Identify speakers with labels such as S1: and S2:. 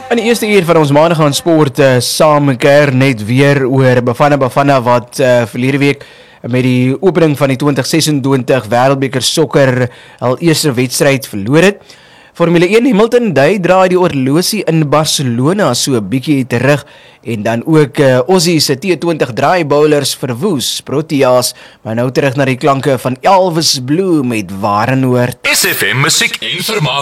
S1: In die eerste uur van ons maandag aan sport saam keer net weer oor Bafana wat verlede week met die opening van die 2026 Wêreldbeker sokker al eerste wedstryd verloor het. Formule 1 Hamilton draai die oorlosie in Barcelona so 'n bietjie terug en dan ook Aussie se T20 draai bowlers verwoes Proteas, maar nou terug na die klanke van Elvis Blue met Ware Noord.
S2: SFM musiek en vermaak.